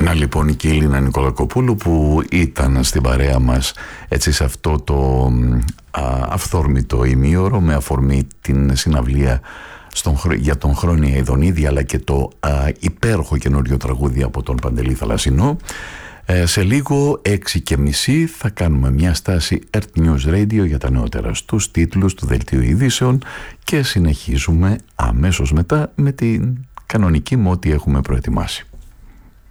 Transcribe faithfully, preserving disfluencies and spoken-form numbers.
Να λοιπόν η Κίλινα Νικολακοπούλου που ήταν στην παρέα μας έτσι σε αυτό το α, αυθόρμητο ημίωρο με αφορμή την συναυλία στον, για τον Χρόνια Ιδονίδη, αλλά και το α, υπέροχο καινούριο τραγούδι από τον Παντελή Θαλασσινό. Ε, σε λίγο έξι και μισή θα κάνουμε μια στάση Earth News Radio για τα νεότερα στους τίτλους του Δελτίου Ειδήσεων και συνεχίζουμε αμέσως μετά με την κανονική με ό,τι έχουμε προετοιμάσει.